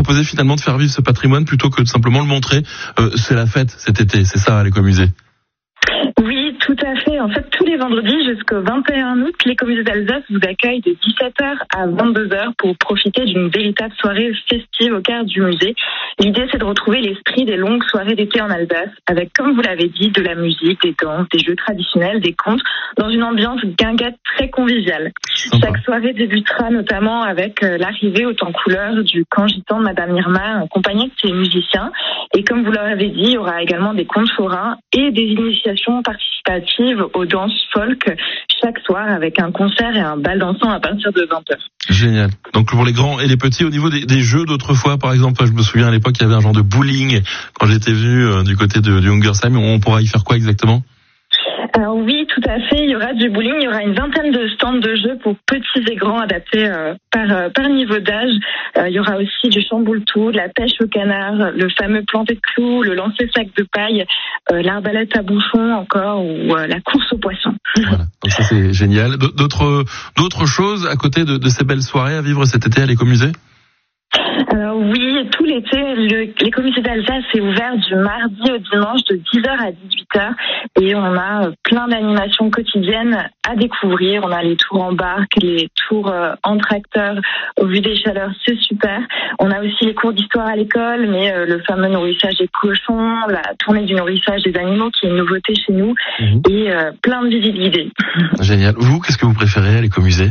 proposé finalement de faire vivre ce patrimoine plutôt que de simplement le montrer. C'est la fête cet été, c'est ça l'écomusée? Oui, tout à fait. En fait, tous les vendredis jusqu'au 21 août, l'écomusée d'Alsace vous accueille de 17h à 22h pour profiter d'une véritable soirée festive au cœur du musée. L'idée, c'est de retrouver l'esprit des longues soirées d'été en Alsace avec, comme vous l'avez dit, de la musique, des danses, des jeux traditionnels, des contes, dans une ambiance guinguette très conviviale. Chaque soirée débutera notamment avec l'arrivée au temps couleur du camp gitan de Madame Irma, accompagné de ses musiciens. Et comme vous l'avez dit, il y aura également des contes forains et des initiations participatives aux danses folk chaque soir avec un concert et un bal dansant à partir de 20h. Génial. Donc pour les grands et les petits, au niveau des jeux d'autrefois, par exemple, je me souviens à l'époque, il y avait un genre de bowling quand j'étais venu du côté du Hungersheim. On pourra y faire quoi exactement? Alors oui, tout à fait. Il y aura du bowling. Il y aura une vingtaine de stands de jeux pour petits et grands adaptés par niveau d'âge. Il y aura aussi du chamboule-tout, de la pêche au canard, le fameux planter de clous, le lancer sac de paille, l'arbalète à bouchon encore ou la course aux poissons. Voilà. Donc ça c'est génial. D'autres choses à côté de ces belles soirées à vivre cet été à l'écomusée? Alors oui, tout l'été, l'écomusée d'Alsace est ouvert du mardi au dimanche de 10h à 18h et on a plein d'animations quotidiennes à découvrir. On a les tours en barque, les tours en tracteur au vu des chaleurs, c'est super. On a aussi les cours d'histoire à l'école, mais le fameux nourrissage des cochons, la tournée du nourrissage des animaux qui est une nouveauté chez nous et plein de visites guidées. Génial. Vous, qu'est-ce que vous préférez à l'écomusée?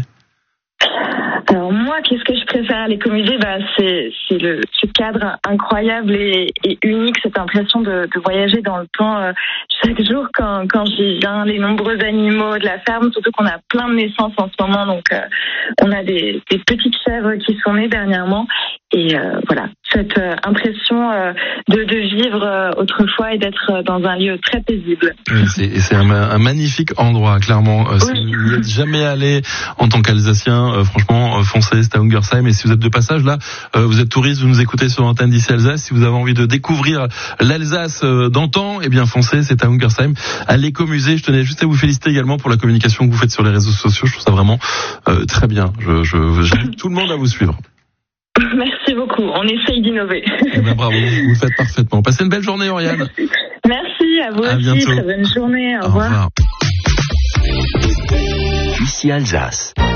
Alors moi, qu'est-ce que je préfère à l'écomusée? C'est ce cadre incroyable et unique, cette impression de voyager dans le temps chaque jour quand j'y viens, les nombreux animaux de la ferme, surtout qu'on a plein de naissances en ce moment, donc on a des petites chèvres qui sont nées dernièrement et voilà, cette impression de vivre autrefois et d'être dans un lieu très paisible. C'est un magnifique endroit, clairement. Si vous n'y êtes jamais allé en tant qu'Alsacien, franchement, foncez, c'est à Hungersheim. Et si vous êtes de passage là, vous êtes touriste, vous nous écoutez sur l'antenne d'ici Alsace. Si vous avez envie de découvrir l'Alsace d'antan, eh bien foncez, c'est à Hungersheim, à l'écomusée. Je tenais juste à vous féliciter également pour la communication que vous faites sur les réseaux sociaux. Je trouve ça vraiment très bien. J'invite tout le monde à vous suivre. Merci beaucoup. On essaye d'innover. Eh ben, bravo, vous le faites parfaitement. Passez une belle journée, Oriane. Merci à vous aussi. Bientôt. Très bonne journée. Au revoir. Ici Alsace.